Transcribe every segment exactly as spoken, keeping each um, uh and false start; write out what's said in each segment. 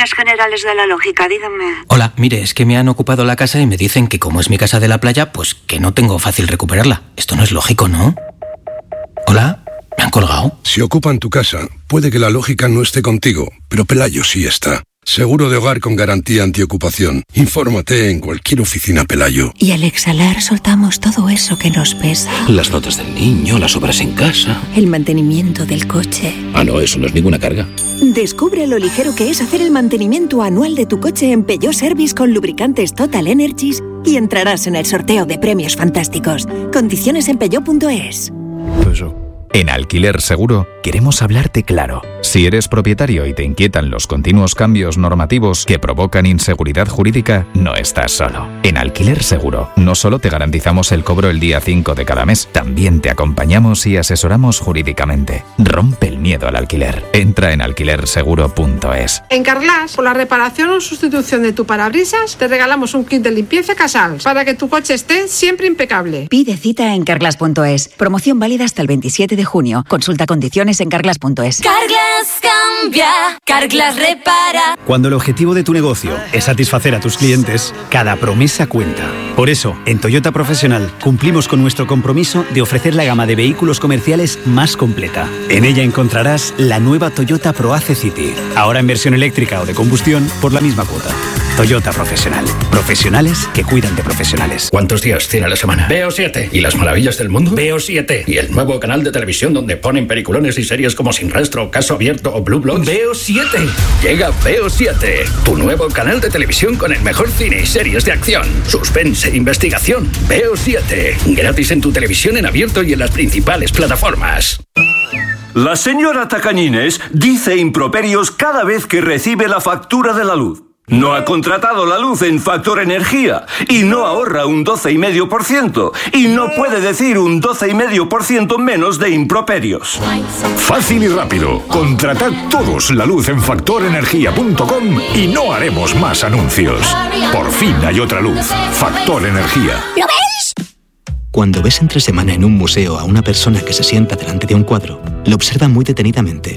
líneas generales de la lógica, dígame. Hola, mire, es que me han ocupado la casa y me dicen que como es mi casa de la playa, pues que no tengo fácil recuperarla. Esto no es lógico, ¿no? Hola, ¿me han colgado? Si ocupan tu casa, puede que la lógica no esté contigo, pero Pelayo sí está. Seguro de hogar con garantía antiocupación. Infórmate en cualquier oficina Pelayo. Y al exhalar soltamos todo eso que nos pesa. Las notas del niño, las obras en casa. El mantenimiento del coche. Ah, no, eso no es ninguna carga. Descubre lo ligero que es hacer el mantenimiento anual de tu coche en Peugeot Service con lubricantes Total Energies y entrarás en el sorteo de premios fantásticos. Condiciones en peugeot punto es. Eso. En Alquiler Seguro queremos hablarte claro. Si eres propietario y te inquietan los continuos cambios normativos que provocan inseguridad jurídica, no estás solo. En Alquiler Seguro no solo te garantizamos el cobro el día cinco de cada mes, también te acompañamos y asesoramos jurídicamente. Rompe el miedo al alquiler. Entra en alquiler seguro punto es. En Carglass, por la reparación o sustitución de tu parabrisas, te regalamos un kit de limpieza Casals para que tu coche esté siempre impecable. Pide cita en carglass punto es. Promoción válida hasta el veintisiete de junio. Consulta condiciones en carglass punto es. Carglass cambia, Carglass repara. Cuando el objetivo de tu negocio es satisfacer a tus clientes, cada promesa cuenta. Por eso, en Toyota Profesional cumplimos con nuestro compromiso de ofrecer la gama de vehículos comerciales más completa. En ella encontrarás la nueva Toyota ProAce City, ahora en versión eléctrica o de combustión por la misma cuota. Toyota Profesional. Profesionales que cuidan de profesionales. ¿Cuántos días tiene la semana? Veo siete. ¿Y las maravillas del mundo? Veo siete. ¿Y el nuevo canal de televisión donde ponen peliculones y series como Sin Rastro, Caso Abierto o Blue Bloods? Veo siete. Llega Veo siete, tu nuevo canal de televisión con el mejor cine y series de acción, suspense e investigación. Veo siete. Gratis en tu televisión en abierto y en las principales plataformas. La señora Tacañines dice improperios cada vez que recibe la factura de la luz. No ha contratado la luz en Factor Energía y no ahorra un doce coma cinco por ciento y no puede decir un doce coma cinco por ciento menos de improperios. Fácil y rápido. Contratad todos la luz en factor energía punto com y no haremos más anuncios. Por fin hay otra luz. Factor Energía. ¿Lo veis? Cuando ves entre semana en un museo a una persona que se sienta delante de un cuadro, lo observa muy detenidamente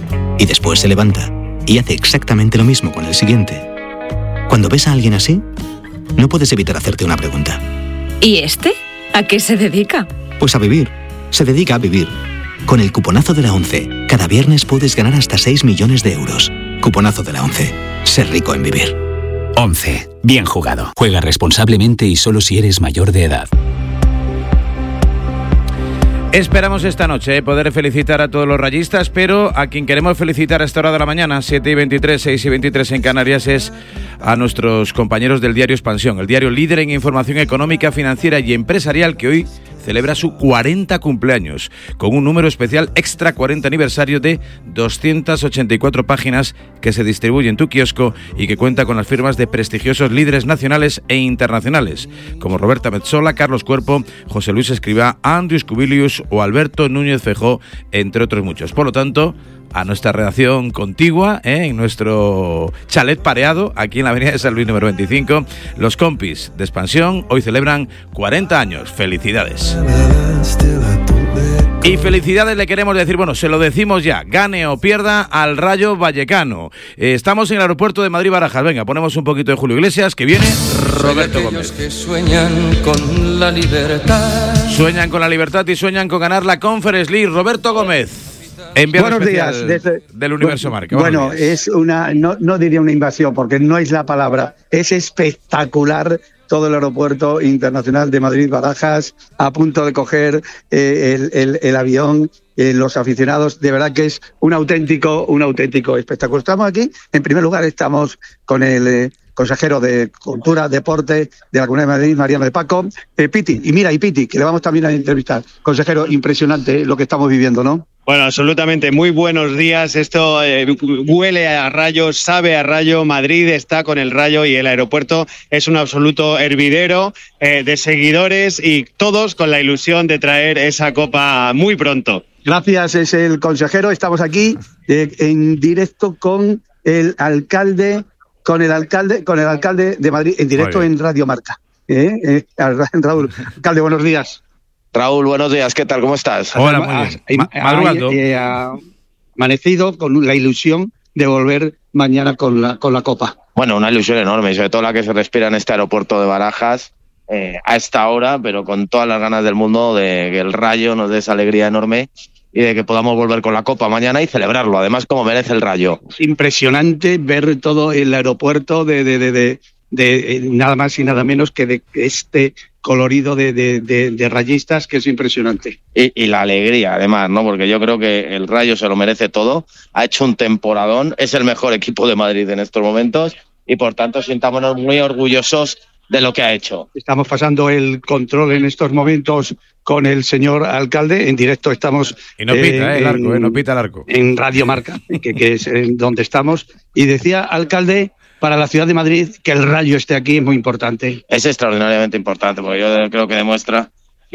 y después se levanta y hace exactamente lo mismo con el siguiente. Cuando ves a alguien así, no puedes evitar hacerte una pregunta. ¿Y este? ¿A qué se dedica? Pues a vivir. Se dedica a vivir. Con el cuponazo de la ONCE, cada viernes puedes ganar hasta seis millones de euros. Cuponazo de la ONCE. Ser rico en vivir. ONCE. Bien jugado. Juega responsablemente y solo si eres mayor de edad. Esperamos esta noche eh, poder felicitar a todos los rayistas, pero a quien queremos felicitar a esta hora de la mañana, siete y veintitrés, seis y veintitrés en Canarias, es a nuestros compañeros del diario Expansión, el diario líder en información económica, financiera y empresarial, que hoy celebra su cuarenta cumpleaños, con un número especial extra cuarenta aniversario de doscientas ochenta y cuatro páginas que se distribuye en tu kiosco y que cuenta con las firmas de prestigiosos líderes nacionales e internacionales, como Roberta Metsola, Carlos Cuerpo, José Luis Escrivá, Andrews Cubilius o Alberto Núñez Feijóo, entre otros muchos. Por lo tanto, a nuestra redacción contigua, ¿eh? en nuestro chalet pareado, aquí en la avenida de San Luis número veinticinco, los compis de Expansión hoy celebran cuarenta años. Felicidades. Y felicidades le queremos decir, bueno, se lo decimos ya, gane o pierda al Rayo Vallecano. Eh, estamos en el aeropuerto de Madrid-Barajas. Venga, ponemos un poquito de Julio Iglesias, que viene Roberto Gómez. Que sueñan con la libertad. Sueñan con la libertad y sueñan con ganar la Conference League. Roberto Gómez. Enviado Buenos especial días. Desde, del Universo Marca. Bueno, es una, no, no diría una invasión, porque no es la palabra. Es espectacular todo el aeropuerto internacional de Madrid-Barajas, a punto de coger eh, el, el, el avión, eh, los aficionados. De verdad que es un auténtico, un auténtico espectáculo. Estamos aquí, en primer lugar, estamos con el eh, consejero de Cultura, Deporte de la Comunidad de Madrid, Mariano de Paco, eh, Piti. Y mira, y Piti, que le vamos también a entrevistar. Consejero, impresionante lo que estamos viviendo, ¿no? Bueno, absolutamente. Muy buenos días. Esto eh, huele a Rayo, sabe a Rayo. Madrid está con el Rayo y el aeropuerto es un absoluto hervidero eh, de seguidores y todos con la ilusión de traer esa copa muy pronto. Gracias, es el consejero. Estamos aquí eh, en directo con el alcalde, con el alcalde, con el alcalde de Madrid, en directo en Radio Marca. ¿Eh? Eh, Raúl, alcalde, buenos días. Raúl, buenos días, ¿qué tal? ¿Cómo estás? Hola, muy bien. Ma- madrugando. Ha, eh, ha amanecido con la ilusión de volver mañana con la, con la Copa. Bueno, una ilusión enorme, y sobre todo la que se respira en este aeropuerto de Barajas, eh, a esta hora, pero con todas las ganas del mundo de que el Rayo nos dé esa alegría enorme y de que podamos volver con la Copa mañana y celebrarlo, además como merece el Rayo. Es impresionante ver todo el aeropuerto de, de, de, de, de, de nada más y nada menos que de este colorido de, de, de, de rayistas, que es impresionante. Y, y la alegría, además, ¿no? Porque yo creo que el Rayo se lo merece todo, ha hecho un temporadón, es el mejor equipo de Madrid en estos momentos y por tanto sintámonos muy orgullosos de lo que ha hecho. Estamos pasando el control en estos momentos con el señor alcalde, en directo estamos... Y no pita, eh, el arco, en, eh, no pita el arco. En Radio Marca, que, que es en donde estamos, y decía, alcalde, para la ciudad de Madrid, que el Rayo esté aquí es muy importante. Es extraordinariamente importante, porque yo creo que demuestra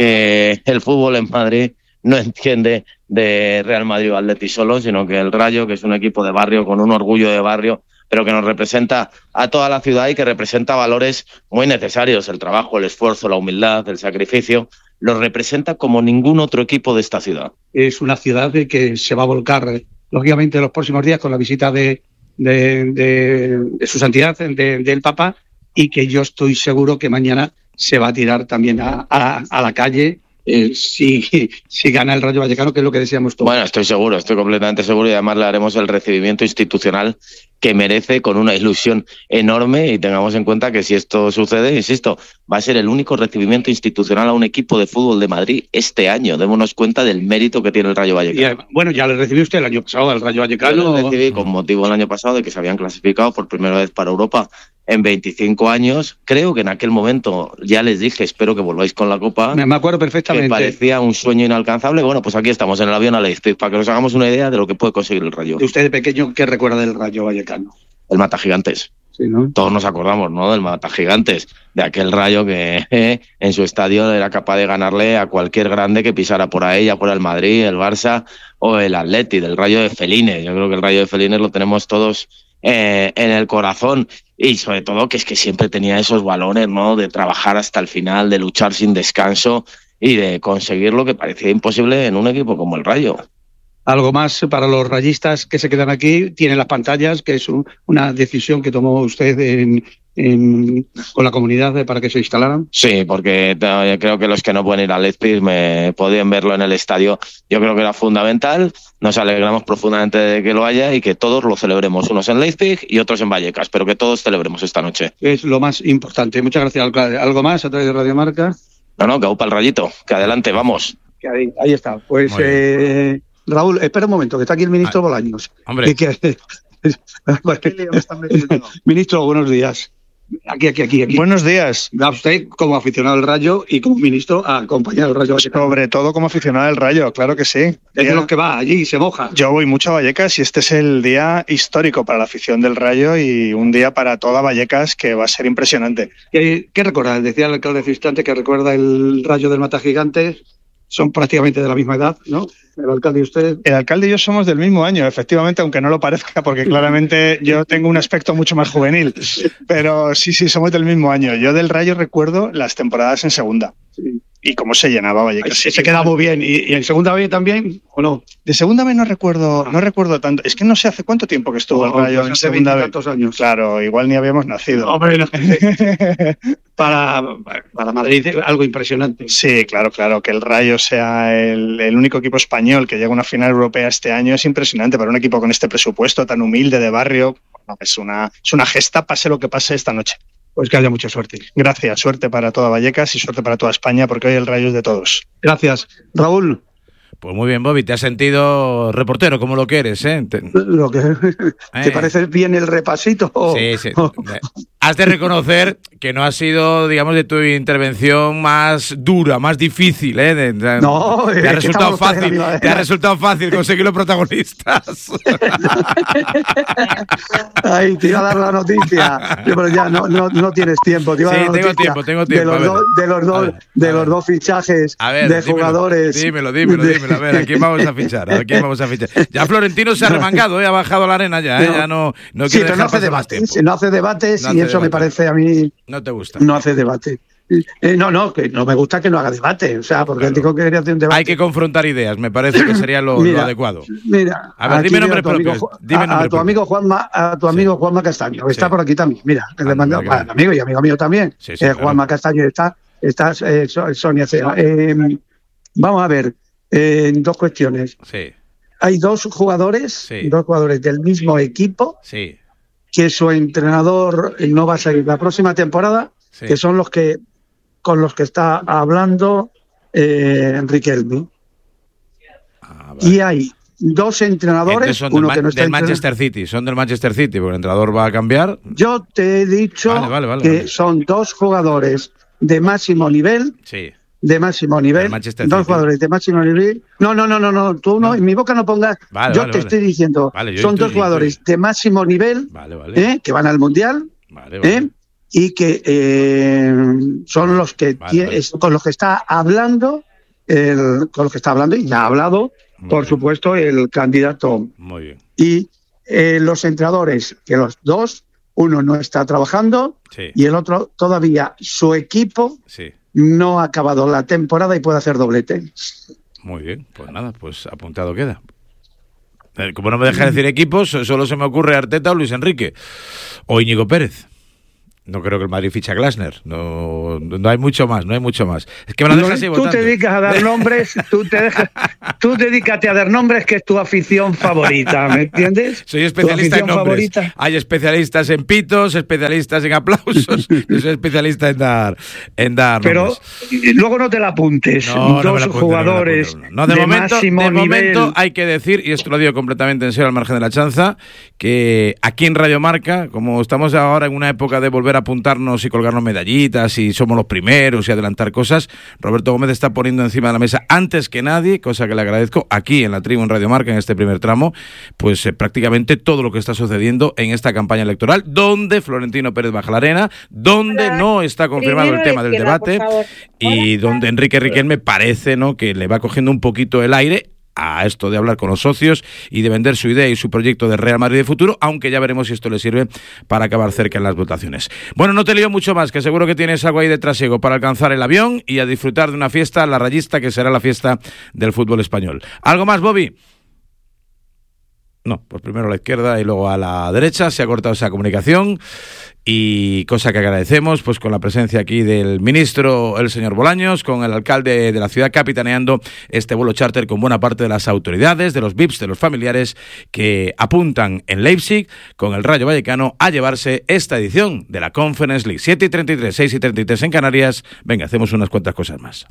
que el fútbol en Madrid no entiende de Real Madrid o Atleti solo, sino que el Rayo, que es un equipo de barrio, con un orgullo de barrio, pero que nos representa a toda la ciudad y que representa valores muy necesarios, el trabajo, el esfuerzo, la humildad, el sacrificio, los representa como ningún otro equipo de esta ciudad. Es una ciudad que se va a volcar, lógicamente, en los próximos días con la visita de, de, de, de su santidad, de, del Papa, y que yo estoy seguro que mañana se va a tirar también a, a, a la calle eh, si, si gana el Rayo Vallecano, que es lo que deseamos todos. Bueno, estoy seguro, estoy completamente seguro, y además le haremos el recibimiento institucional que merece, con una ilusión enorme, y tengamos en cuenta que si esto sucede, insisto, va a ser el único recibimiento institucional a un equipo de fútbol de Madrid este año. Démonos cuenta del mérito que tiene el Rayo Vallecano. Y, bueno, ya le recibió usted el año pasado al Rayo Vallecano. Yo lo recibí con motivo el año pasado de que se habían clasificado por primera vez para Europa en veinticinco años. Creo que en aquel momento ya les dije, espero que volváis con la Copa. Me acuerdo perfectamente. Que parecía un sueño inalcanzable. Bueno, pues aquí estamos en el avión a Leipzig, para que nos hagamos una idea de lo que puede conseguir el Rayo. ¿Y usted de pequeño qué recuerda del Rayo Vallecano? El Matagigantes. Sí, ¿no? Todos nos acordamos, ¿no?, del Matagigantes, de aquel Rayo que eh, en su estadio era capaz de ganarle a cualquier grande que pisara por ahí, ya fuera el Madrid, el Barça o el Atleti, del Rayo de Felines. Yo creo que el Rayo de Felines lo tenemos todos eh, en el corazón, y sobre todo que es que siempre tenía esos valores, ¿no?, de trabajar hasta el final, de luchar sin descanso y de conseguir lo que parecía imposible en un equipo como el Rayo. Algo más para los rayistas que se quedan aquí, tienen las pantallas, que es un, una decisión que tomó usted en, en, con la comunidad para que se instalaran. Sí, porque creo que los que no pueden ir al Leipzig me podían verlo en el estadio. Yo creo que era fundamental, nos alegramos profundamente de que lo haya y que todos lo celebremos, unos en Leipzig y otros en Vallecas, pero que todos celebremos esta noche. Es lo más importante. Muchas gracias, alcalde. ¿Algo más a través de Radio Marca? No, no, que aupa el Rayito, que adelante, vamos. Que ahí, ahí está, pues... Eh, Raúl, espera un momento, que está aquí el ministro ah, Bolaños. Hombre. Que, que, ministro, buenos días. Aquí, aquí, aquí, aquí. Buenos días. A usted, como aficionado al Rayo y como ministro, a acompañar al Rayo Vallecano. Sobre todo como aficionado al Rayo, claro que sí. Es de los que va allí y se moja. Yo voy mucho a Vallecas y este es el día histórico para la afición del Rayo y un día para toda Vallecas que va a ser impresionante. ¿Qué, qué recuerda? Decía el alcalde hace instante que recuerda el Rayo del Matagigantes. Son prácticamente de la misma edad, ¿no? El alcalde y usted. El alcalde y yo somos del mismo año, efectivamente, aunque no lo parezca, porque claramente yo tengo un aspecto mucho más juvenil. Pero sí, sí, somos del mismo año. Yo del Rayo recuerdo las temporadas en segunda. Sí. Y cómo se llenaba Vallecas. Se, se queda muy bien. ¿Y, ¿Y en segunda B también o no? De segunda B no recuerdo, no recuerdo tanto. Es que no sé hace cuánto tiempo que estuvo el Rayo en segunda B. Años. Claro, igual ni habíamos nacido. No, hombre, no. para, para Madrid algo impresionante. Sí, claro, claro. Que el Rayo sea el, el único equipo español que llega a una final europea este año es impresionante. Para un equipo con este presupuesto tan humilde de barrio, bueno, es una, es una gesta, pase lo que pase esta noche. Pues que haya mucha suerte. Gracias, suerte para toda Vallecas y suerte para toda España, porque hoy el Rayo es de todos. Gracias. Raúl. Pues muy bien, Bobby, te has sentido reportero, como lo quieres, ¿eh? Te, lo que, ¿te eh. parece bien el repasito? Sí, sí. Has de reconocer que no ha sido, digamos, de tu intervención más dura, más difícil, ¿eh? De, de, no, te ha resultado fácil, arriba, te ha resultado fácil conseguir los protagonistas. Ay, te iba a dar la noticia. Pero ya no, no, no tienes tiempo. Te iba sí, a dar tengo noticia tiempo, tengo tiempo. De los, do, de los, do, de los dos fichajes a ver, de dímelo, jugadores. Dímelo, dímelo, de... dímelo. A ver, ¿a quién vamos a fichar? ¿A quién vamos a fichar? Ya Florentino se ha remangado, ¿eh? Ha bajado a la arena ya, ¿eh? No. Ya no, no sí, quiere pero no hace debates. No hace debates no y hace eso debate. Me parece a mí... No te gusta. No hace debate. Eh, no, no, que no me gusta que no haga debate, o sea, porque claro. Digo que quería hacer un debate. Hay que confrontar ideas, me parece que sería lo, mira, lo adecuado. Mira, a ver, dime nombres propios. Dime a, nombre a tu amigo Juanma, a tu amigo sí. Juanma Castaño, que sí. está por aquí también. Mira, que ah, le mando, bueno, amigo y amigo mío también. Sí, sí, eh, claro. Juanma Castaño está, está eh, Sonia Cea. Eh, vamos a ver, eh, dos cuestiones. Sí. Hay dos jugadores, sí. dos jugadores del mismo equipo, sí. que su entrenador no va a salir la próxima temporada, sí. que son los que con los que está hablando eh, Riquelme. Ah, vale. Y hay dos entrenadores, son uno del, que no está del Manchester City, son del Manchester City, porque el entrenador va a cambiar. Yo te he dicho vale, vale, vale, que vale. son dos jugadores de máximo nivel. Sí. De máximo nivel, dos City. jugadores de máximo nivel. No, no, no, no, no, tú no, no. en mi boca no pongas. Vale, yo vale, te vale. estoy diciendo, vale, yo son estoy, dos jugadores estoy. de máximo nivel, vale, vale. ¿eh? que van al mundial, vale, vale. ¿eh? y que eh, son los que vale, tiene, vale. con los que está hablando, el, con los que está hablando y ya ha hablado, Muy por bien. supuesto, el candidato. Muy bien. Y eh, los entrenadores, que los dos, uno no está trabajando sí. y el otro todavía su equipo. Sí. No ha acabado la temporada y puede hacer doblete. Muy bien, pues nada, pues apuntado queda. Como no me deja decir equipos, solo se me ocurre Arteta o Luis Enrique o Íñigo Pérez. No creo que el Madrid fiche a Glasner. No, no hay mucho más, no hay mucho más. Es que me lo dejas así Tú votando. te dedicas a dar nombres, tú te dejas, tú dedícate a dar nombres, que es tu afición favorita, ¿me entiendes? Soy especialista en nombres. Favorita. Hay especialistas en pitos, especialistas en aplausos. Yo soy especialista en dar, en dar Pero nombres. luego no te la apuntes. No, Dos no me la apunte, jugadores no, me la no de, de momento, máximo de momento nivel. Hay que decir, y esto lo digo completamente en serio al margen de la chanza, que aquí en Radio Marca, como estamos ahora en una época de volver a apuntarnos y colgarnos medallitas y somos los primeros y adelantar cosas, Roberto Gómez está poniendo encima de la mesa antes que nadie, cosa que le agradezco, aquí en la tribu en Radio Marca, en este primer tramo, pues eh, prácticamente todo lo que está sucediendo en esta campaña electoral, donde Florentino Pérez baja la arena, donde Hola. no está confirmado Primero el tema del izquierda, debate y donde Enrique Riquelme parece, ¿no?, que le va cogiendo un poquito el aire a esto de hablar con los socios y de vender su idea y su proyecto de Real Madrid de futuro, aunque ya veremos si esto le sirve para acabar cerca en las votaciones. Bueno, no te lío mucho más, que seguro que tienes algo ahí de trasiego para alcanzar el avión y a disfrutar de una fiesta, la rayista, que será la fiesta del fútbol español. ¿Algo más, Bobby? No, pues primero a la izquierda y luego a la derecha. Se ha cortado esa comunicación y cosa que agradecemos, pues con la presencia aquí del ministro, el señor Bolaños, con el alcalde de la ciudad capitaneando este vuelo charter con buena parte de las autoridades, de los V I Ps, de los familiares que apuntan en Leipzig con el Rayo Vallecano a llevarse esta edición de la Conference League. siete y treinta y tres, seis y treinta y tres en Canarias. Venga, hacemos unas cuantas cosas más.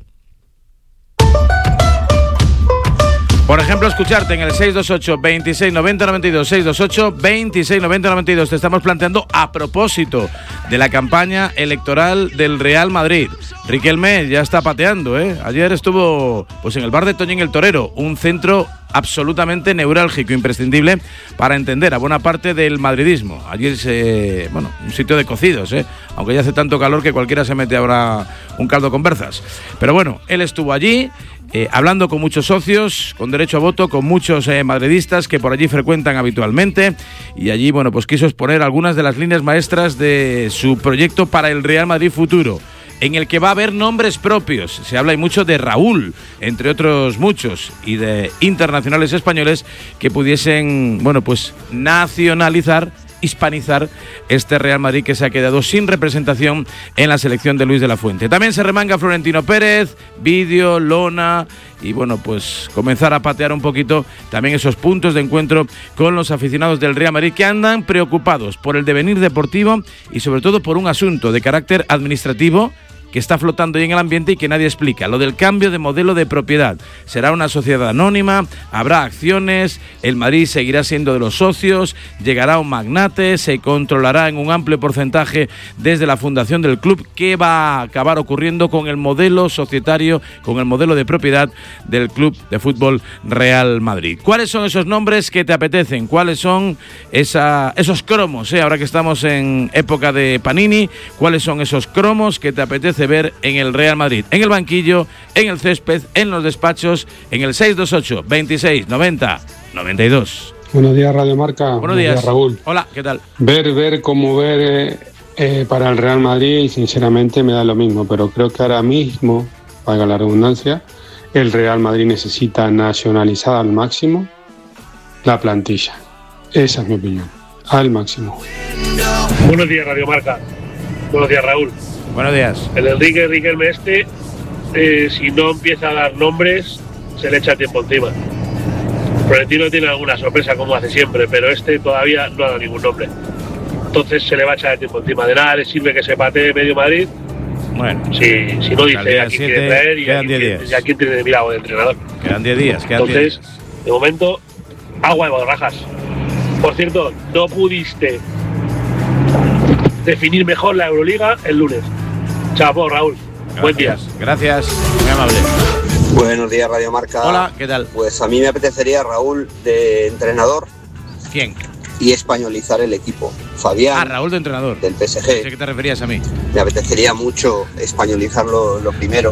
Por ejemplo, escucharte en el seis dos ocho, veintiséis noventa noventa y dos, seis dos ocho, veintiséis noventa noventa y dos. Te estamos planteando a propósito de la campaña electoral del Real Madrid. Riquelme ya está pateando, ¿eh? Ayer estuvo pues en el bar de Toñín el Torero, un centro absolutamente neurálgico, imprescindible para entender a buena parte del madridismo. Allí es, eh, bueno, un sitio de cocidos, ¿eh? Aunque ya hace tanto calor que cualquiera se mete ahora un caldo con berzas. Pero bueno, él estuvo allí, Eh, hablando con muchos socios, con derecho a voto, con muchos eh, madridistas que por allí frecuentan habitualmente, y allí, bueno, pues quiso exponer algunas de las líneas maestras de su proyecto para el Real Madrid futuro, en el que va a haber nombres propios. Se habla y mucho de Raúl, entre otros muchos, y de internacionales españoles que pudiesen, bueno, pues nacionalizar, hispanizar este Real Madrid que se ha quedado sin representación en la selección de Luis de la Fuente. También se remanga Florentino Pérez, vídeo, lona y bueno, pues comenzar a patear un poquito también esos puntos de encuentro con los aficionados del Real Madrid que andan preocupados por el devenir deportivo y sobre todo por un asunto de carácter administrativo que está flotando ahí en el ambiente y que nadie explica, lo del cambio de modelo de propiedad. Será una sociedad anónima, habrá acciones, el Madrid seguirá siendo de los socios, llegará un magnate, se controlará en un amplio porcentaje desde la fundación del club. ¿Qué va a acabar ocurriendo con el modelo societario, con el modelo de propiedad del Club de Fútbol Real Madrid? ¿Cuáles son esos nombres que te apetecen? ¿Cuáles son esa, esos cromos, eh? Ahora que estamos en época de Panini, ¿cuáles son esos cromos que te apetece ver en el Real Madrid? En el banquillo, en el césped, en los despachos, en el seis dos ocho, veintiséis noventa noventa y dos. Buenos días, Radio Marca. Buenos días. Buenos días, Raúl. Hola, ¿qué tal? Ver, ver, como ver eh, eh, para el Real Madrid y sinceramente me da lo mismo, pero creo que ahora mismo, valga la redundancia, el Real Madrid necesita nacionalizar al máximo la plantilla. Esa es mi opinión, al máximo. Buenos días, Radio Marca. Buenos días, Raúl. Buenos días. El Enrique Riquelme este, eh, si no empieza a dar nombres, se le echa tiempo encima. Florentino tiene alguna sorpresa como hace siempre, pero este todavía no ha dado ningún nombre. Entonces se le va a echar el tiempo encima. De nada le sirve que se patee medio Madrid. Bueno, si, si no dice a quién quiere traer y a quién, y a quién tiene mirado de entrenador. Quedan diez días, quedan Entonces, diez días. de momento, agua de borrajas. Por cierto, no pudiste definir mejor la Euroliga el lunes. Chapo, Raúl. Gracias. Buen día. Gracias, muy amable. Buenos días, Radio Marca. Hola, ¿qué tal? Pues a mí me apetecería, Raúl, de entrenador. ¿Quién? Y españolizar el equipo. Fabián. Ah, Raúl de entrenador. Del P S G. Sé que te referías a mí. Me apetecería mucho españolizarlo lo primero.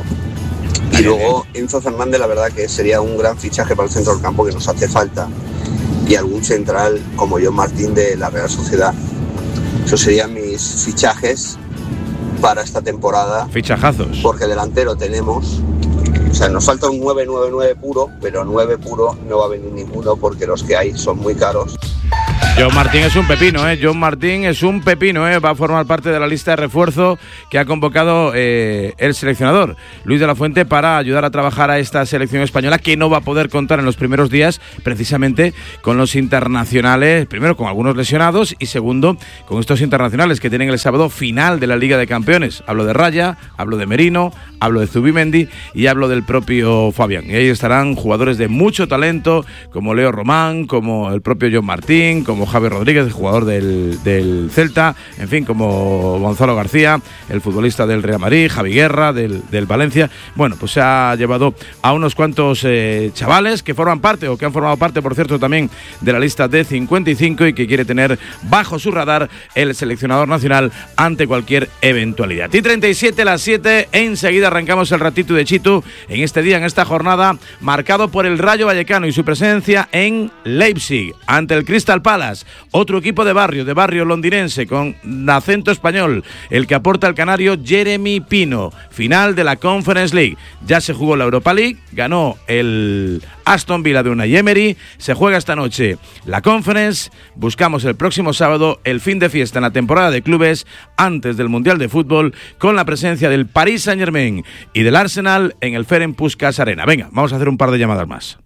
Y luego Enzo Fernández, la verdad que sería un gran fichaje para el centro del campo que nos hace falta. Y algún central como John Martín de la Real Sociedad. Esos serían mis fichajes para esta temporada. Fichajazos. Porque delantero tenemos. O sea, nos falta un nueve nueve nueve puro, pero nueve puro no va a venir ninguno porque los que hay son muy caros. John Martín es un pepino, ¿eh? John Martín es un pepino, ¿eh? Va a formar parte de la lista de refuerzo que ha convocado eh, el seleccionador, Luis de la Fuente, para ayudar a trabajar a esta selección española que no va a poder contar en los primeros días precisamente con los internacionales, primero con algunos lesionados y segundo con estos internacionales que tienen el sábado final de la Liga de Campeones. Hablo de Raya, hablo de Merino, hablo de Zubimendi y hablo del propio Fabián. Y ahí estarán jugadores de mucho talento como Leo Román, como el propio John Martín, como Javi Rodríguez, el jugador del, del Celta, en fin, como Gonzalo García, el futbolista del Real Madrid, Javi Guerra, del, del Valencia. Bueno, pues se ha llevado a unos cuantos eh, chavales que forman parte, o que han formado parte, por cierto, también de la lista de cincuenta y cinco y que quiere tener bajo su radar el seleccionador nacional ante cualquier eventualidad. Y treinta y siete, las siete, enseguida arrancamos el ratito de Chitu en este día, en esta jornada, marcado por el Rayo Vallecano y su presencia en Leipzig, ante el Crystal Palace. Otro equipo de barrio, de barrio londinense, con acento español, el que aporta el canario Jeremy Pino. Final de la Conference League. Ya se jugó la Europa League, ganó el Aston Villa de Unai Emery, se juega esta noche la Conference, buscamos el próximo sábado el fin de fiesta en la temporada de clubes antes del Mundial de Fútbol, con la presencia del Paris Saint-Germain y del Arsenal en el Ferenc Puskás Arena. Venga, vamos a hacer un par de llamadas más.